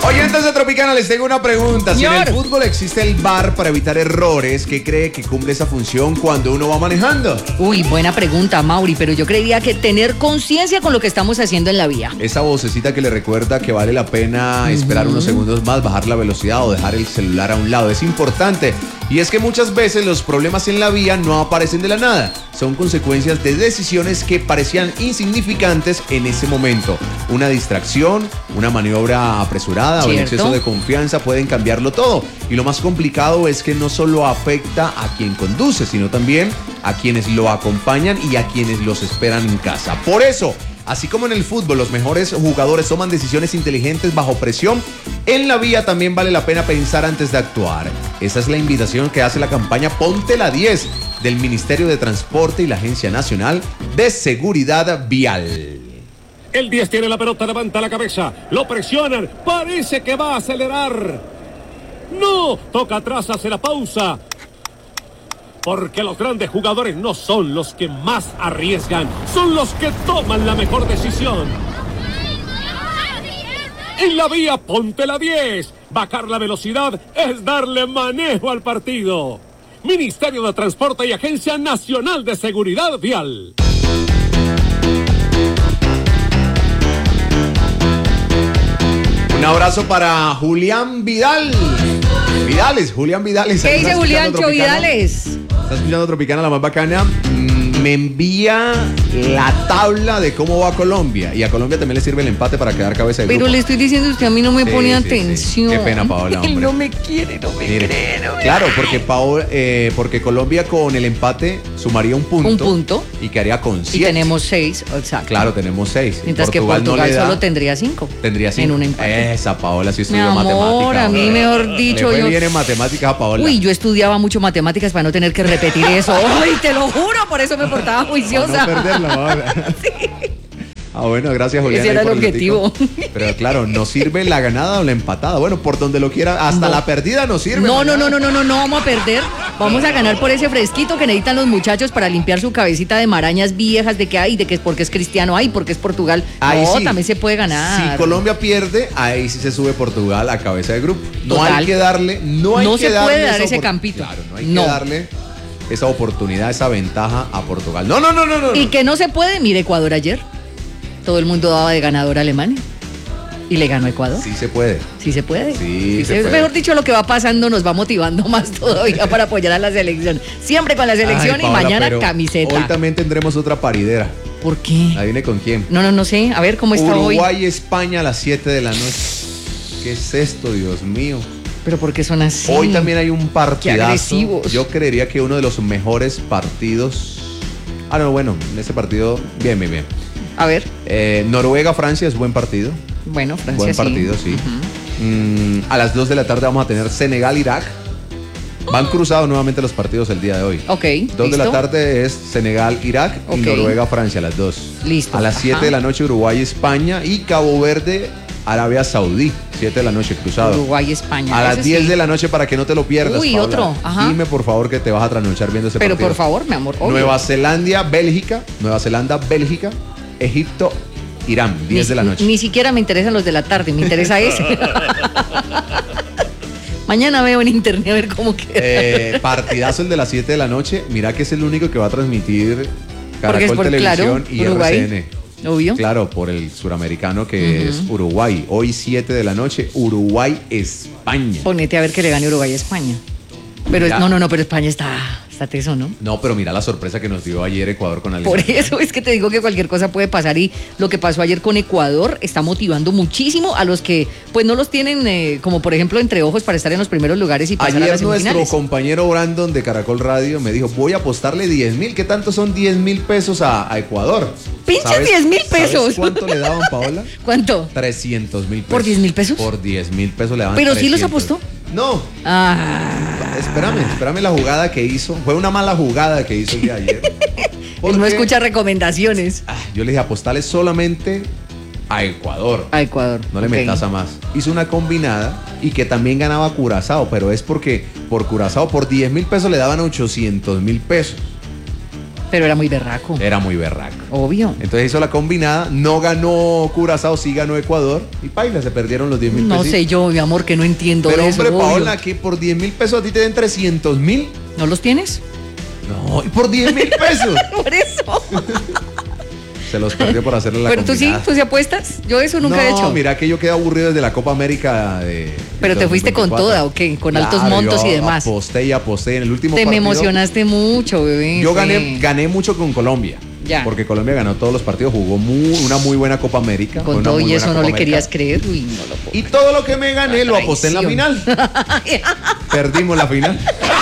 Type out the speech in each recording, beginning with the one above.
Oyentes de Tropicana, les tengo una pregunta. Si en el fútbol existe el VAR para evitar errores, ¿qué cree que cumple esa función cuando uno va manejando? Uy, buena pregunta, Mauri, pero yo creería que tener conciencia con lo que estamos haciendo en la vía. Esa vocecita que le recuerda que vale la pena esperar unos segundos más, bajar la velocidad o dejar el celular a un lado. Es importante. Y es que muchas veces los problemas en la vía no aparecen de la nada. Son consecuencias de decisiones que parecían insignificantes en ese momento. Una distracción, una maniobra apresurada o el exceso de confianza pueden cambiarlo todo. Y lo más complicado es que no solo afecta a quien conduce, sino también a quienes lo acompañan y a quienes los esperan en casa. Por eso, así como en el fútbol los mejores jugadores toman decisiones inteligentes bajo presión, en la vía también vale la pena pensar antes de actuar. Esa es la invitación que hace la campaña Ponte la 10 del Ministerio de Transporte y la Agencia Nacional de Seguridad Vial. El 10 tiene la pelota, levanta la cabeza, lo presionan, parece que va a acelerar. No, toca atrás, hace la pausa. Porque los grandes jugadores no son los que más arriesgan, son los que toman la mejor decisión. En la vía, ponte la 10. Bajar la velocidad es darle manejo al partido. Ministerio de Transporte y Agencia Nacional de Seguridad Vial. Un abrazo para Julián Vidal. Julián Vidales. ¿Qué dice Juliancho Vidales? Está escuchando Tropicana, la más bacana. Me envía la tabla de cómo va Colombia. Y a Colombia también le sirve el empate para quedar cabeza de grupo. Pero le estoy diciendo, usted a mí no me pone atención. Sí. Qué pena, Paola, hombre. Él no me quiere, cree. Claro, porque Colombia con el empate sumaría un punto. Y quedaría con 7. Y tenemos 6, exacto. Claro, tenemos 6. Mientras que Portugal solo tendría 5. Tendría 5. En un empate. Esa, Paola, sí estudió matemáticas. Mi amor, a mí mejor dicho. Le fue bien en matemáticas a Paola. Uy, yo estudiaba mucho matemáticas para no tener que repetir eso. Uy, te lo juro, por eso me portaba juiciosa. Para no perderla, Paola. Sí. Bueno, gracias, Julián. Ese era el objetivo. Pero claro, ¿nos sirve la ganada o la empatada? Bueno, por donde lo quiera, hasta la perdida nos sirve. No vamos a perder. Vamos a ganar por ese fresquito que necesitan los muchachos para limpiar su cabecita de marañas viejas, de que hay, de que es porque es cristiano, hay, porque es Portugal. Ahí sí, también se puede ganar. Si Colombia pierde, ahí sí se sube Portugal a cabeza de grupo. No Total. Hay que darle, no se puede dar ese campito. Claro, no hay que darle esa oportunidad, esa ventaja a Portugal. No. Y que no se puede, mire Ecuador ayer. Todo el mundo daba de ganador a Alemania. Y le ganó Ecuador. Sí se puede. Sí se puede. Sí se puede. Mejor dicho, lo que va pasando nos va motivando más todavía para apoyar a la selección. Siempre con la selección. Paola, y mañana camiseta. Hoy también tendremos otra paridera. ¿Por qué? Adivine con quién. No sé. A ver cómo está hoy. Uruguay-España a las 7 de la noche. ¿Qué es esto, Dios mío? ¿Pero por qué son así? Hoy también hay un partidazo. Qué agresivos. Yo creería que uno de los mejores partidos. En ese partido, bien. A ver. Noruega-Francia es buen partido. Bueno, Francia buen partido, sí. A las 2 de la tarde vamos a tener Senegal-Irak. Van cruzados nuevamente los partidos el día de hoy. Ok. 2 de la tarde es Senegal-Irak y Noruega-Francia a las 2. Listo. A las 7 de la noche Uruguay-España y Cabo Verde-Arabia Saudí. 7 de la noche cruzado. Uruguay-España. A las 10 de la noche para que no te lo pierdas. Uy, Paola. otro. Ajá. Dime por favor que te vas a trasnochar viendo ese partido. Pero por favor, mi amor. Obvio. Nueva Zelanda-Bélgica. Egipto, Irán, 10 de la noche. Ni siquiera me interesan los de la tarde, me interesa ese. Mañana veo en internet a ver cómo queda. Partidazo el de las 7 de la noche. Mira que es el único que va a transmitir Caracol Televisión y Uruguay. RCN. Obvio. Claro, por el suramericano que es Uruguay. Hoy 7 de la noche, Uruguay-España. Ponete a ver que le gane Uruguay a España. Pero pero España está teso, ¿no? No, pero mira la sorpresa que nos dio ayer Ecuador con Alemania. Por eso es que te digo que cualquier cosa puede pasar y lo que pasó ayer con Ecuador está motivando muchísimo a los que pues no los tienen como por ejemplo entre ojos para estar en los primeros lugares y pasar a las semifinales. Ayer nuestro compañero Brandon de Caracol Radio me dijo, voy a apostarle 10,000. ¿Qué tanto son 10,000 pesos a Ecuador? ¡Pinches 10,000 pesos! ¿Sabes cuánto le daban, Paola? ¿Cuánto? 300,000 pesos. ¿Por 10,000 pesos? Por 10,000 pesos le daban. ¿Pero 300. sí los apostó? No. Espérame la jugada que hizo. Fue una mala jugada que hizo el día de ayer. Él no escucha recomendaciones. Yo le dije, apostale solamente a Ecuador. A Ecuador. No le metas a más. Hizo una combinada y que también ganaba Curazao, pero es porque por Curazao por 10,000 pesos le daban 800,000 pesos. Pero era muy berraco. Era muy berraco. Obvio. Entonces hizo la combinada, no ganó Curazao, sí ganó Ecuador y paila, se perdieron los 10.000 pesos. No sé yo, mi amor, que no entiendo Pero de eso. hombre, obvio. Paola, que por 10.000 pesos a ti te den 300.000. ¿No los tienes? No, y por 10.000 pesos. Por eso. Se los perdió por hacerle la Pero combinada. tú sí apuestas. Yo eso nunca he hecho. No, mira que yo quedé aburrido desde la Copa América de. Pero te fuiste con 2024. toda, ¿o qué? Con altos montos yo y demás. Aposté y aposté en el último Te me partido. emocionaste mucho, bebé. Yo sí. gané mucho con Colombia. Ya. Porque Colombia ganó todos los partidos, jugó una muy buena Copa América. fue Con una todo muy y buena eso no Copa le América. querías creer. Uy, no lo puedo. Y todo lo que me gané lo aposté en la Traición. final. Perdimos la final.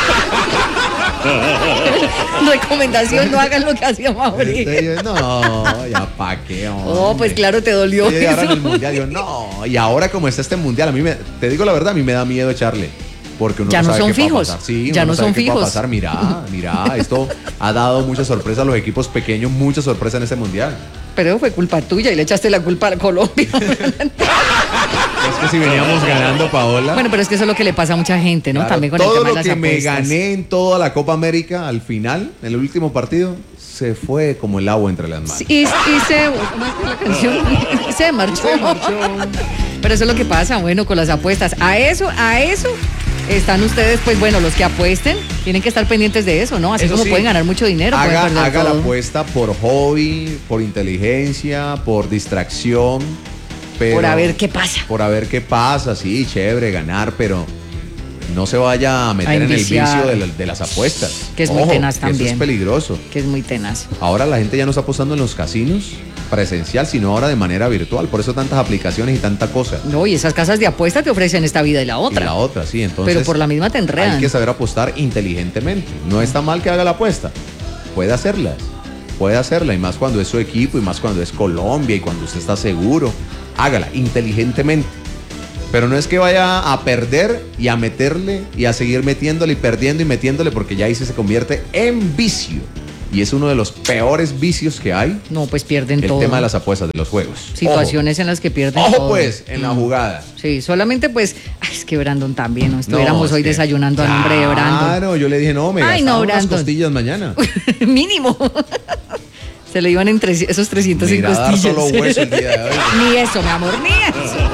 Recomendación, no hagan lo que hacía Mauri. Entonces yo, no, ya pa' qué, hombre. Oh, pues claro, te dolió Y ahora en eso. el mundial, yo no. Y ahora como está este mundial, te digo la verdad, a mí me da miedo echarle. Porque uno Ya no sabe son qué va a fijos. pasar. Sí, Ya uno no sabe son qué va a fijos. pasar. Mira, esto ha dado mucha sorpresa a los equipos pequeños, mucha sorpresa en este mundial. Pero fue culpa tuya y le echaste la culpa a Colombia. Es que si veníamos ganando, Paola. Bueno, pero es que eso es lo que le pasa a mucha gente, ¿no? claro, También con el todo tema de lo las que me apuestas. gané en toda la Copa América, al final, en el último partido, se fue como el agua entre las manos. Sí, y se... ¿Cómo es que la canción? Y se marchó. Pero eso es lo que pasa, bueno, con las apuestas. A eso están ustedes, pues bueno, los que apuesten tienen que estar pendientes de eso, ¿no? Así Eso como sí, pueden ganar mucho dinero, pueden perder haga la todo. apuesta por hobby, por inteligencia, por distracción. Pero, Por a ver qué pasa. Por a ver qué pasa, sí, chévere, ganar, pero no se vaya a meter en el enviciar. vicio de las apuestas. Que es muy tenaz que Eso también. es peligroso. Que es muy tenaz. Ahora la gente ya no está apostando en los casinos presencial, sino ahora de manera virtual. Por eso tantas aplicaciones y tanta cosa. No, y esas casas de apuestas te ofrecen esta vida y la otra. Y la otra, sí. Entonces, Pero por la misma te enredan. hay que saber apostar inteligentemente. No está mal que haga la apuesta. Puede hacerla, y más cuando es su equipo, y más cuando es Colombia, y cuando usted está seguro. Hágala inteligentemente. Pero no es que vaya a perder y a meterle y a seguir metiéndole y perdiendo y metiéndole, porque ya ahí se convierte en vicio. Y es uno de los peores vicios que hay. No, pues pierden El todo. tema de las apuestas, de los juegos. Situaciones en las que pierden Ojo todo. pues, en la jugada. Sí, solamente pues, ay, es que Brandon también, no estuviéramos No, hoy es que- desayunando a nombre de Brandon. Claro, yo le dije, no, me Ay, gastaba no, unas Brandon. costillas mañana. Mínimo. Se le iban entre esos 305 Mira, dar costillas. solo hueso el día de hoy. Ni eso, mi amor, ni eso.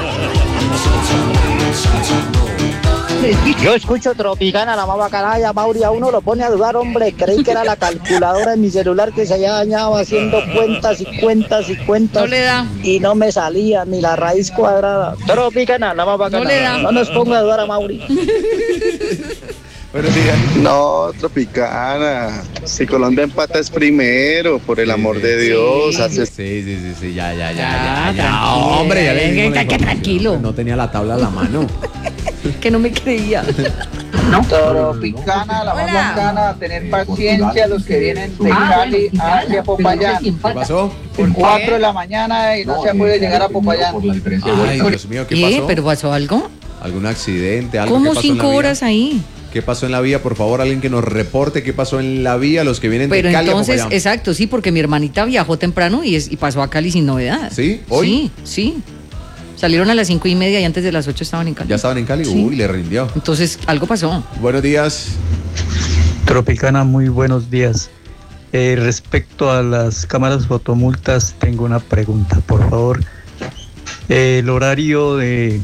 Yo escucho Tropicana, la más bacana, Mauri, a uno lo pone a dudar, hombre. Creí que era la calculadora de mi celular que se había dañado haciendo cuentas y cuentas y cuentas. No le da. Y no me salía ni la raíz cuadrada. Tropicana, la más bacana. No le da. No nos ponga a dudar a Mauri. Buenos días. No, Tropicana. Si Colombia empata es primero, por el amor de Dios. Sí, Hace- sí, ya, tranquilo, hombre, ya le dimos la que información. tranquilo. No tenía la tabla a la mano. Que no me creía. Tropicana, la más Hola. bacana, tener paciencia los que vienen de Cali hacia Popayán. ¿Qué pasó? 4 de la mañana y no se puede llegar a Popayán. Ay, Dios mío, ¿qué pasó? ¿Pero pasó algo? ¿Algún accidente? ¿Algo? ¿Cómo ¿Qué pasó en la 5 vía? horas ahí? ¿Qué pasó en la vía? Por favor, alguien que nos reporte qué pasó en la vía, los que vienen Pero de Cali entonces, a Popayán. exacto, sí, porque mi hermanita viajó temprano y pasó a Cali sin novedad. ¿Sí? ¿Hoy? Sí. Salieron a las 5:30 y antes de las 8 estaban en Cali. ¿Ya estaban en Cali? Sí. Uy, le rindió. Entonces, algo pasó. Buenos días. Tropicana, muy buenos días. Respecto a las cámaras fotomultas, tengo una pregunta, por favor. El horario de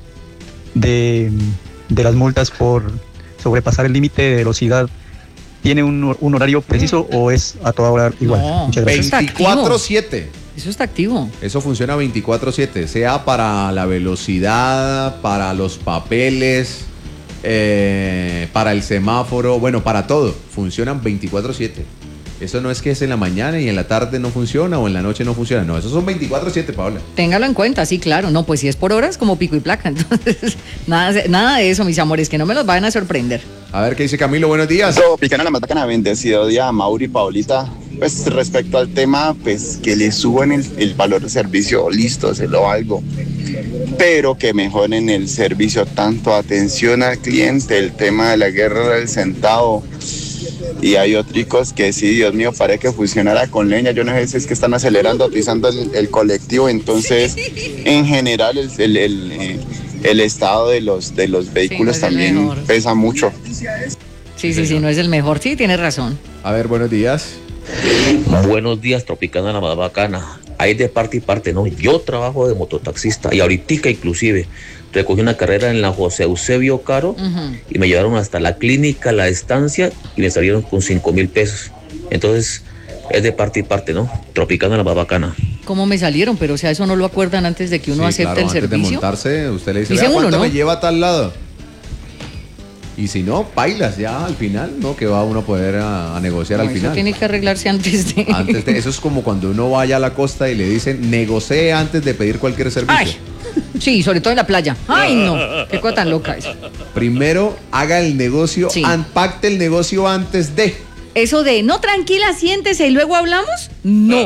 las multas por sobrepasar el límite de velocidad, ¿tiene un horario preciso o es a toda hora igual? No. Muchas gracias. Eso está activo. 24/7. Eso está activo. Eso funciona 24/7, sea para la velocidad, para los papeles, para el semáforo, bueno, para todo. Funcionan 24/7. Eso no es que es en la mañana y en la tarde no funciona o en la noche no funciona. No, esos son 24/7, Paola. Téngalo en cuenta, sí, claro. No, pues si es por horas, como pico y placa. Entonces, nada de eso, mis amores, que no me los vayan a sorprender. A ver qué dice Camilo, buenos días. Tropicana, la más bacana, bendecido día a Mauri y Paulita. Pues respecto al tema, pues que le suban el valor de servicio, listo, se lo valgo. Pero que mejoren el servicio, tanto atención al cliente, el tema de la guerra del centavo. Y hay otros que sí, Dios mío, para que funcionara con leña. Yo no sé si es que están acelerando, utilizando el colectivo. Entonces, en general, el estado de los vehículos no es el también mejor. pesa mucho. Sí, no es el mejor. Sí, tienes razón. A ver, buenos días. Buenos días, Tropicana, la más bacana. Hay de parte y parte, ¿no? Yo trabajo de mototaxista y ahorita inclusive recogí una carrera en la José Eusebio Caro y me llevaron hasta la clínica, la estancia y me salieron con 5,000 pesos. Entonces, es de parte y parte, ¿no? Tropicana, la más bacana. ¿Cómo me salieron? Pero, o sea, ¿eso no lo acuerdan antes de que uno acepte claro, el antes servicio? de montarse, usted le dice, Dice "Vea, uno, ¿cuánto ¿no? me lleva a tal lado?" Y si no, bailas ya al final, ¿no? Que va uno a poder a negociar No, al eso final. tiene que arreglarse antes de... Eso es como cuando uno vaya a la costa y le dicen, negocie antes de pedir cualquier servicio. Ay, sí, sobre todo en la playa. Ay, no, qué cosa tan loca eso. Primero haga el negocio, pacte el negocio antes de. Eso de, no, tranquila, siéntese y luego hablamos, no.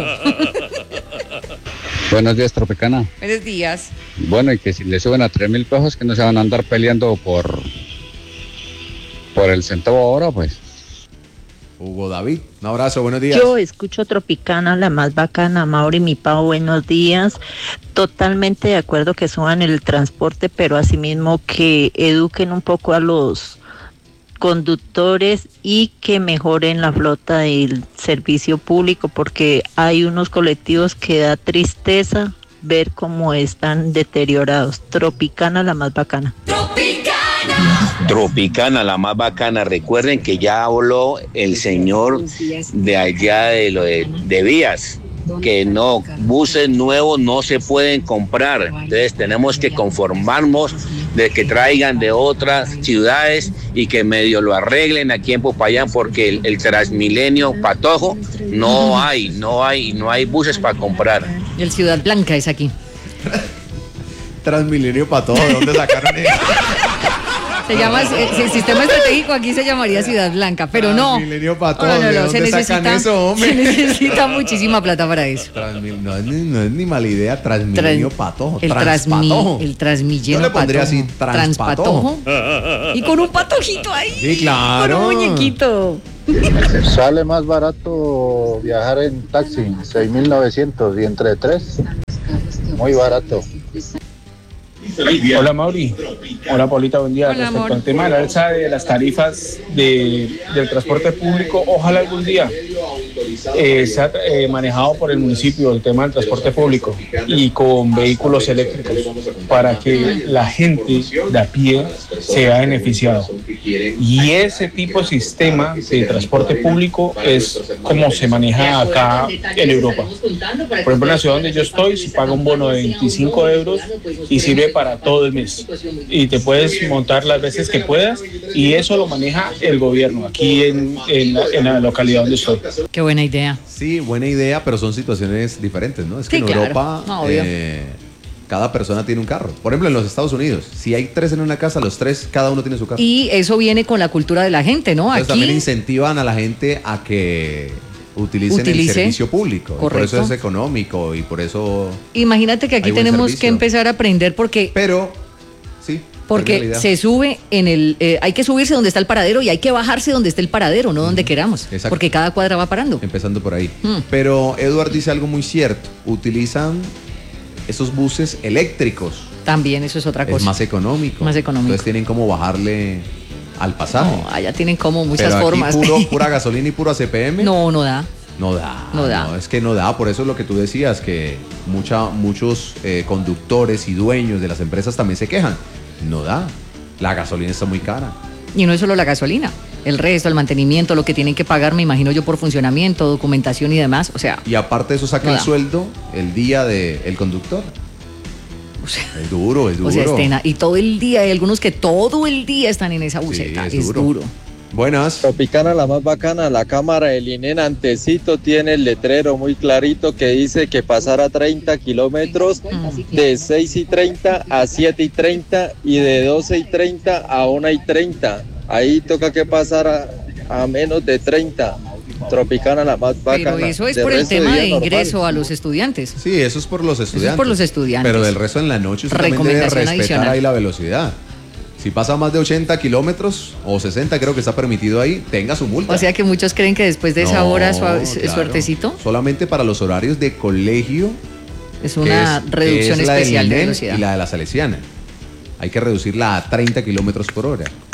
Buenos días, Tropicana. Buenos días. Bueno, y que si le suben a 3,000 pesos, que no se van a andar peleando por el centavo ahora, pues. Hugo David, un abrazo, buenos días. Yo escucho Tropicana, la más bacana. Mauri, mi Pau, buenos días. Totalmente de acuerdo que suban el transporte, pero asimismo que eduquen un poco a los conductores y que mejoren la flota del servicio público, porque hay unos colectivos que da tristeza ver cómo están deteriorados. Tropicana, la más bacana. Tropicana, la más bacana. Recuerden que ya habló el señor de allá de vías, que no, buses nuevos no se pueden comprar. Entonces tenemos que conformarnos de que traigan de otras ciudades y que medio lo arreglen aquí en Popayán, porque el Transmilenio Patojo no hay buses para comprar. Y el Ciudad Blanca es aquí. Transmilenio para todo, ¿de dónde sacaron eso? Se llama, el sistema estratégico aquí se llamaría Ciudad Blanca, pero no. Transmilenio para todo, No, ¿de se dónde sacan eso, hombre? se necesita muchísima plata para eso. No es ni mala idea, Transmilenio Patojo. El Transmilleno Yo le pondría Patojo. así, Transpatojo. Y con un patojito ahí. Sí, claro. Con un muñequito. Sale más barato viajar en taxi, 6,900 y entre 3, muy barato. Hola Mauri, hola Paulita, buen día. Hola, Respecto amor. al tema de la alza de las tarifas del transporte público, ojalá algún día sea manejado por el municipio el tema del transporte público y con vehículos eléctricos para que la gente de a pie sea beneficiada. Y ese tipo de sistema de transporte público es como se maneja acá en Europa. Por ejemplo, en la ciudad donde yo estoy se paga un bono de 25 euros y sirve para todo el mes. Y te puedes montar las veces que puedas y eso lo maneja el gobierno aquí en la localidad donde estoy. Qué buena idea. Sí, buena idea, pero son situaciones diferentes, ¿no? Es que Sí, en claro. Europa No, obvio. cada persona tiene un carro. Por ejemplo, en los Estados Unidos, si hay 3 en una casa, los 3, cada uno tiene su carro. Y eso viene con la cultura de la gente, ¿no? Entonces también Aquí incentivan a la gente a que utilicen el Utilice. servicio público. Y por Correcto. eso es económico y por eso... imagínate que aquí Hay buen tenemos servicio. que empezar a aprender porque sí, porque termina la idea. se sube en el hay que subirse donde está el paradero y hay que bajarse donde está el paradero, no donde queramos, Exacto. porque cada cuadra va parando. Empezando por ahí. Pero Edward dice algo muy cierto. Utilizan esos buses eléctricos. También eso es otra cosa. Es más económico. Más económico. Entonces tienen como bajarle al pasaje. No, allá tienen como muchas Pero aquí formas. pura gasolina y puro ACPM. No da. No da. No da. No, es que no da. Por eso es lo que tú decías, que muchos conductores y dueños de las empresas también se quejan. No da. La gasolina está muy cara. Y no es solo la gasolina, el resto, el mantenimiento, lo que tienen que pagar, me imagino yo, por funcionamiento, documentación y demás. O sea, Y aparte de eso saca No el da. sueldo el día del conductor. Es duro, es duro. o sea, y todo el día, hay algunos que todo el día están en esa buseta. es es duro. duro. Buenas. Tropicana, la más bacana, la cámara del INEN antecito tiene el letrero muy clarito que dice que pasar a 30 kilómetros de 6:30 a 7:30 y de 12:30 a 1:30. Ahí toca que pasar a menos de 30. Tropicana, la más bacana. Pero eso es De por el resto, tema día de normal. ingreso a los estudiantes. Sí, eso es por los estudiantes. por los estudiantes. Pero del resto en la noche usted también debe Recomendación respetar adicional. ahí la velocidad. Si pasa más de 80 kilómetros o 60, creo que está permitido ahí, tenga su multa. O sea que muchos creen que después de esa No, hora claro. suertecito Solamente para los horarios de colegio. es una reducción que es la del especial de INEN velocidad. y la de la Salesiana. Hay que reducirla a 30 kilómetros por hora.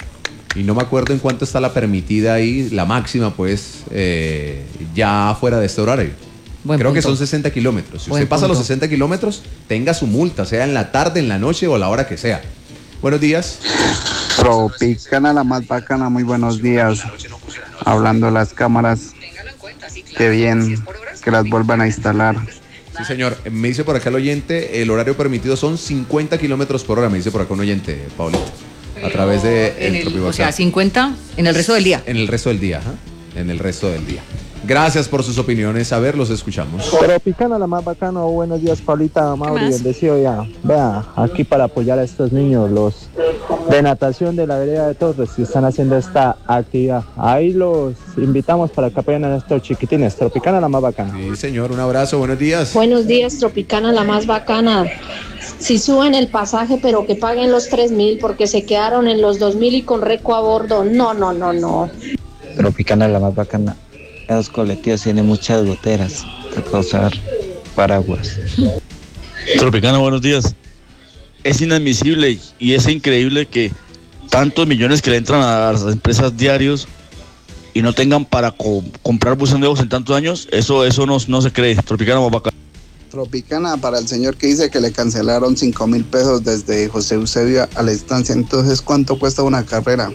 Y no me acuerdo en cuánto está la permitida ahí, la máxima, pues, ya fuera de este horario. Creo que son 60 kilómetros. Si usted pasa los 60 kilómetros, tenga su multa, sea en la tarde, en la noche o a la hora que sea. Buenos días. Tropicana, la más bacana, muy buenos días. Hablando de las cámaras, qué bien que las vuelvan a instalar. Sí, señor. Me dice por acá el oyente, el horario permitido son 50 kilómetros por hora, me dice por acá un oyente, Paulito. A través de o sea, 50 en el resto del día. En el resto del día, en el resto del día. Gracias por sus opiniones. A ver, los escuchamos. Tropicana, la más bacana. Buenos días, Paulita, Mauri, bendecido ya. Vea, aquí para apoyar a estos niños, los de natación de la vereda de Torres, que están haciendo esta actividad. Ahí los invitamos para que apoyen a estos chiquitines. Tropicana, la más bacana. Sí, señor, un abrazo, buenos días. Buenos días, Tropicana, la más bacana. Si suben el pasaje, pero que paguen los 3.000 porque se quedaron en los 2.000 y con reco a bordo. No. Tropicana, la más bacana. Los colectivos tienen muchas goteras, toca usar paraguas. Tropicana, buenos días. Es inadmisible y es increíble que tantos millones que le entran a las empresas diarios y no tengan para comprar buses nuevos en tantos años. Eso no se cree. Tropicana, más bacana. Tropicana, para el señor que dice que le cancelaron 5.000 pesos desde José Eusebio a la estancia. Entonces, ¿cuánto cuesta una carrera?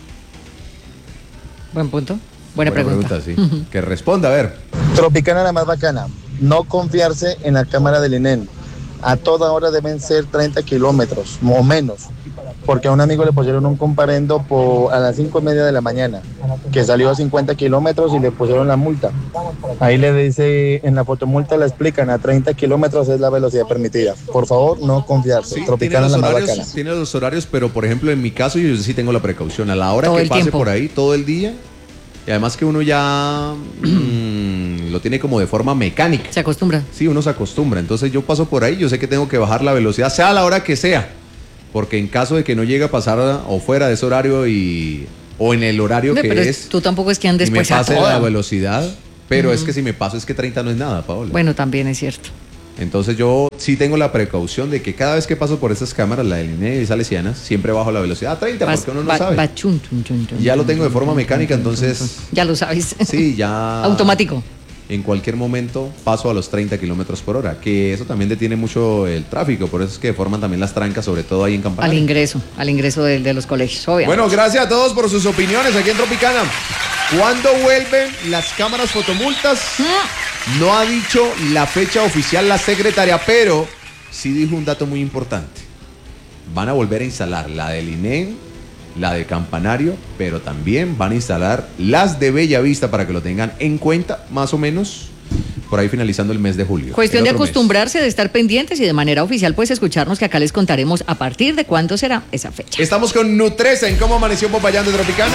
Buen punto. Buena pregunta. Sí. Que responda, a ver. Tropicana, la más bacana. No confiarse en la cámara del INEN. A toda hora deben ser 30 kilómetros o menos. Porque a un amigo le pusieron un comparendo a las 5:30 de la mañana, que salió a 50 kilómetros y le pusieron la multa. Ahí le dice, en la fotomulta le explican, a 30 kilómetros es la velocidad permitida. Por favor, no confiarse. Sí, Tropicana, la más bacana. Tiene los horarios, pero por ejemplo, en mi caso, yo sí tengo la precaución. A la hora que pase por ahí, todo el día, y además que uno ya lo tiene como de forma mecánica. Se acostumbra. Sí, uno se acostumbra. Entonces yo paso por ahí, yo sé que tengo que bajar la velocidad, sea a la hora que sea. Porque en caso de que no llegue a pasar o fuera de ese horario o en el horario que es. Tú tampoco es que andes y me pues pase a toda la velocidad, pero es que si me paso es que 30 no es nada, Paola. Bueno, también es cierto. Entonces yo sí tengo la precaución de que cada vez que paso por estas cámaras, la de Linea y Salesianas, siempre bajo la velocidad a 30, porque uno no sabe. Ya lo tengo de forma mecánica, entonces. Ya lo sabes. Sí, ya. Automático. En cualquier momento paso a los 30 kilómetros por hora, que eso también detiene mucho el tráfico, por eso es que forman también las trancas, sobre todo ahí en Campanario. Al ingreso de los colegios, obviamente. Bueno, gracias a todos por sus opiniones aquí en Tropicana. ¿Cuándo vuelven las cámaras fotomultas? No ha dicho la fecha oficial la secretaria, pero sí dijo un dato muy importante. Van a volver a instalar la del INEN, la de Campanario, pero también van a instalar las de Bellavista para que lo tengan en cuenta, más o menos por ahí finalizando el mes de julio. Cuestión de acostumbrarse, de estar pendientes y de manera oficial pues escucharnos, que acá les contaremos a partir de cuándo será esa fecha. Estamos con Nutresa en Cómo Amaneció Popayán de Tropicana.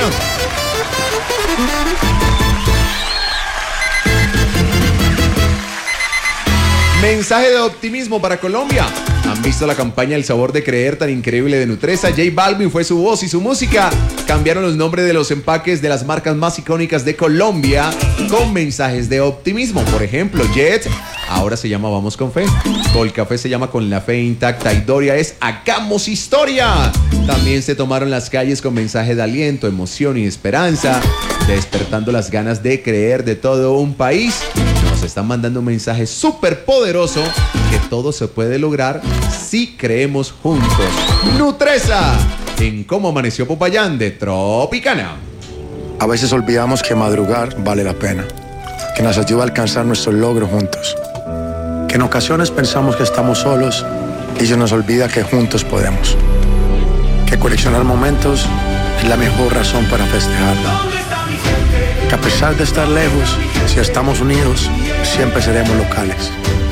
Mensaje de optimismo para Colombia. ¿Han visto la campaña El sabor de creer tan increíble de Nutresa? J Balvin fue su voz y su música. Cambiaron los nombres de los empaques de las marcas más icónicas de Colombia con mensajes de optimismo. Por ejemplo, Jet ahora se llama Vamos con Fe. Colcafé se llama Con la Fe Intacta. Y Doria es Hagamos Historia. También se tomaron las calles con mensajes de aliento, emoción y esperanza, despertando las ganas de creer de todo un país. Nos están mandando un mensaje súper poderoso que todo se puede lograr si creemos juntos. Nutresa en Cómo Amaneció Popayán de Tropicana. A veces olvidamos que madrugar vale la pena, que nos ayuda a alcanzar nuestros logros juntos, que en ocasiones pensamos que estamos solos y se nos olvida que juntos podemos, que coleccionar momentos es la mejor razón para festejarlo, que a pesar de estar lejos, si estamos unidos, siempre seremos locales.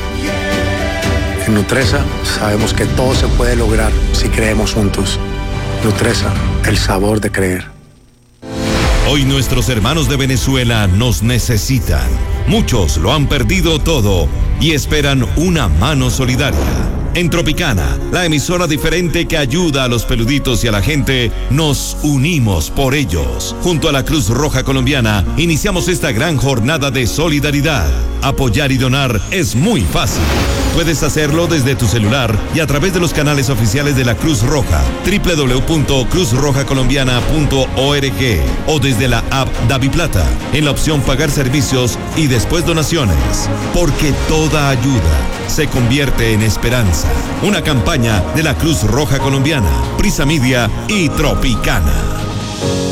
En Nutresa sabemos que todo se puede lograr si creemos juntos. Nutresa, el sabor de creer. Hoy nuestros hermanos de Venezuela nos necesitan. Muchos lo han perdido todo y esperan una mano solidaria. En Tropicana, la emisora diferente que ayuda a los peluditos y a la gente, nos unimos por ellos. Junto a la Cruz Roja Colombiana, iniciamos esta gran jornada de solidaridad. Apoyar y donar es muy fácil. Puedes hacerlo desde tu celular y a través de los canales oficiales de la Cruz Roja, www.cruzrojacolombiana.org o desde la app DaviPlata, en la opción Pagar servicios y después donaciones. Porque toda ayuda se convierte en esperanza. Una campaña de la Cruz Roja Colombiana, Prisa Media y Tropicana.